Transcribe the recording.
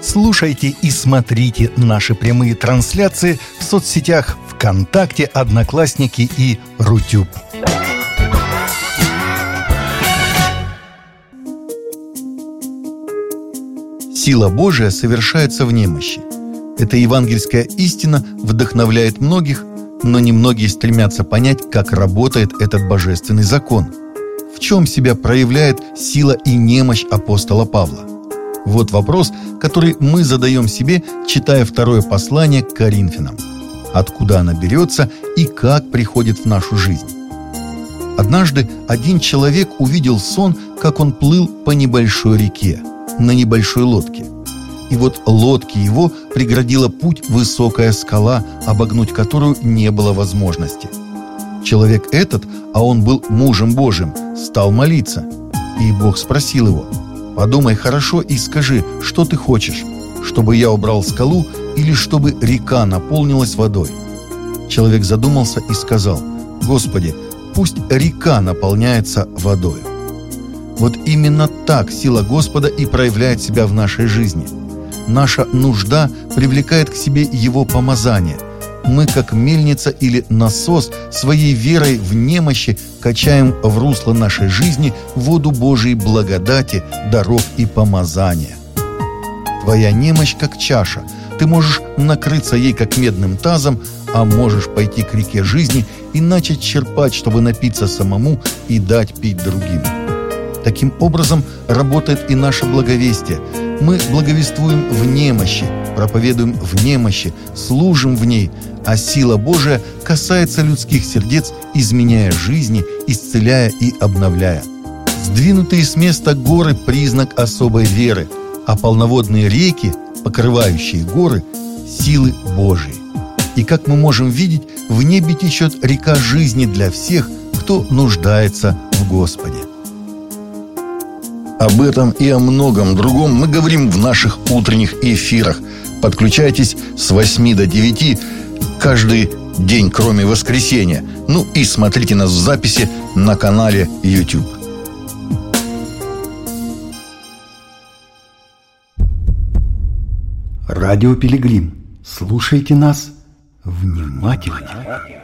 Слушайте и смотрите наши прямые трансляции в соцсетях ВКонтакте, Одноклассники и Рутюб. Сила Божия совершается в немощи. Эта евангельская истина вдохновляет многих, но немногие стремятся понять, как работает этот божественный закон. В чем себя проявляет сила и немощь апостола Павла? Вот вопрос, который мы задаем себе, читая второе послание к Коринфянам. Откуда она берется и как приходит в нашу жизнь? Однажды один человек увидел сон, как он плыл по небольшой реке, на небольшой лодке. И вот лодке его преградила путь высокая скала, обогнуть которую не было возможности. Человек этот, а он был мужем Божьим, стал молиться. И Бог спросил его: «Подумай хорошо и скажи, что ты хочешь, чтобы я убрал скалу или чтобы река наполнилась водой?» Человек задумался и сказал: «Господи, пусть река наполняется водой». Вот именно так сила Господа и проявляет себя в нашей жизни. Наша нужда привлекает к себе Его помазание. Мы, как мельница или насос, своей верой в немощи качаем в русло нашей жизни воду Божией благодати, даров и помазания. Твоя немощь как чаша. Ты можешь накрыться ей как медным тазом, а можешь пойти к реке жизни и начать черпать, чтобы напиться самому и дать пить другим. Таким образом работает и наше благовестие. Мы благовествуем в немощи, проповедуем в немощи, служим в ней, а сила Божия касается людских сердец, изменяя жизни, исцеляя и обновляя. Сдвинутые с места горы – признак особой веры, а полноводные реки, покрывающие горы – силы Божьей. И как мы можем видеть, в небе течет река жизни для всех, кто нуждается в Господе. Об этом и о многом другом мы говорим в наших утренних эфирах. Подключайтесь с 8 до 9 каждый день, кроме воскресенья. Ну и смотрите нас в записи на канале YouTube. Радио Пилигрим. Слушайте нас внимательно.